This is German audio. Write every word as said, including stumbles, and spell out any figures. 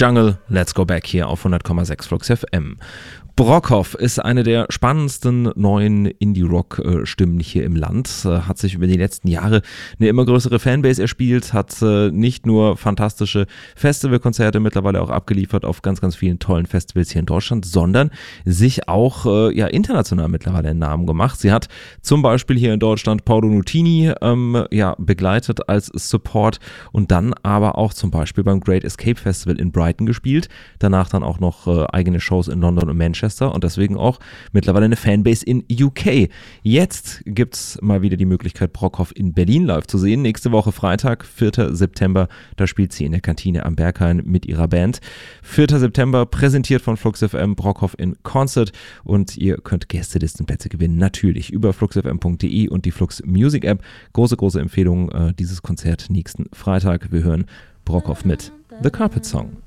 Jungle, Let's Go Back hier auf hundert Komma sechs Flux F M. Brockhoff ist eine der spannendsten neuen Indie-Rock-Stimmen hier im Land, hat sich über die letzten Jahre eine immer größere Fanbase erspielt, hat nicht nur fantastische Festivalkonzerte mittlerweile auch abgeliefert auf ganz, ganz vielen tollen Festivals hier in Deutschland, sondern sich auch ja, international mittlerweile einen Namen gemacht. Sie hat zum Beispiel hier in Deutschland Paolo Nutini ähm, ja, begleitet als Support und dann aber auch zum Beispiel beim Great Escape Festival in Brighton gespielt, danach dann auch noch äh, eigene Shows in London und Manchester und deswegen auch mittlerweile eine Fanbase in U K. Jetzt gibt es mal wieder die Möglichkeit, Brockhoff in Berlin live zu sehen. Nächste Woche Freitag, vierter September, da spielt sie in der Kantine am Berghain mit ihrer Band. vierter September, präsentiert von Flux F M, Brockhoff in Concert und ihr könnt Gästelistenplätze gewinnen, natürlich über flux f m punkt d e und die Flux Music App. Große, große Empfehlung, äh, dieses Konzert nächsten Freitag. Wir hören Brockhoff mit The Carpet Song.